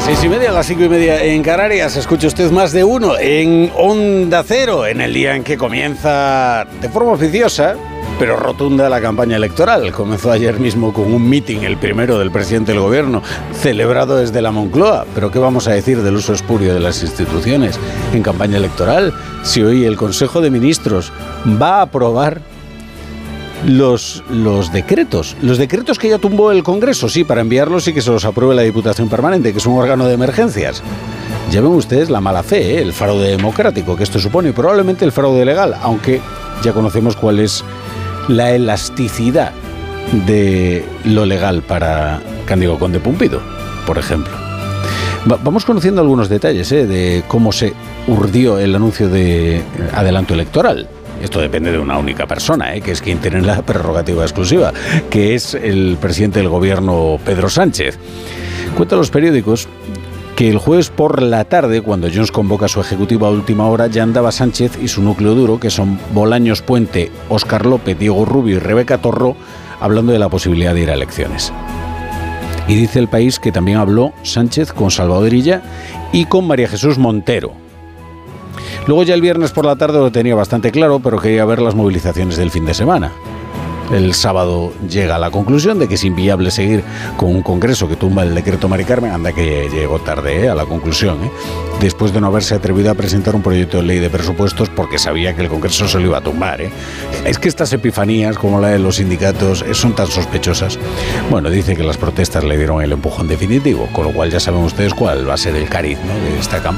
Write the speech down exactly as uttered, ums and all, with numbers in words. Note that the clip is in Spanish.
Seis y media, a las cinco y media en Canarias. Escucha usted Más de Uno en Onda Cero, en el día en que comienza de forma oficiosa, pero rotunda, la campaña electoral. Comenzó ayer mismo con un mitin, el primero del presidente del gobierno, celebrado desde la Moncloa. Pero ¿qué vamos a decir del uso espurio de las instituciones en campaña electoral? Si hoy el Consejo de Ministros va a aprobar Los, los decretos, los decretos que ya tumbó el Congreso, sí, para enviarlos y que se los apruebe la Diputación Permanente, que es un órgano de emergencias. Ya ven ustedes la mala fe, ¿eh? El fraude democrático que esto supone, y probablemente el fraude legal, aunque ya conocemos cuál es la elasticidad de lo legal para Cándido Conde Pumpido, por ejemplo. Va, vamos conociendo algunos detalles, ¿eh? De cómo se urdió el anuncio de adelanto electoral. Esto depende de una única persona, ¿eh? Que es quien tiene la prerrogativa exclusiva, que es el presidente del gobierno, Pedro Sánchez. Cuentan los periódicos que el jueves por la tarde, cuando Junts convoca a su ejecutivo a última hora, ya andaba Sánchez y su núcleo duro, que son Bolaños Puente, Óscar López, Diego Rubio y Rebeca Torró, hablando de la posibilidad de ir a elecciones. Y dice El País que también habló Sánchez con Salvador Illa y con María Jesús Montero. Luego ya el viernes por la tarde lo tenía bastante claro, pero quería ver las movilizaciones del fin de semana. El sábado llega a la conclusión de que es inviable seguir con un congreso que tumba el decreto Mari Carmen. Anda que llegó tarde, ¿eh? A la conclusión, ¿eh? Después de no haberse atrevido a presentar un proyecto de ley de presupuestos porque sabía que el congreso se lo iba a tumbar, ¿eh? Es que estas epifanías, como la de los sindicatos, son tan sospechosas. Bueno, dice que las protestas le dieron el empujón definitivo, con lo cual ya saben ustedes cuál va a ser el cariz, ¿no?, de esta campaña.